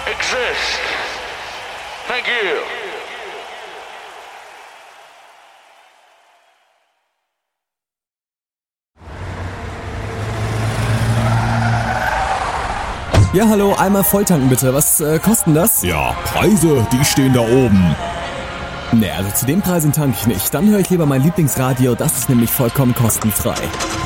exist. Thank you. Ja, hallo, einmal volltanken bitte. Was kostet denn das? Ja, Preise, die stehen da oben. Ne, also zu den Preisen tanke ich nicht. Dann höre ich lieber mein Lieblingsradio, das ist nämlich vollkommen kostenfrei.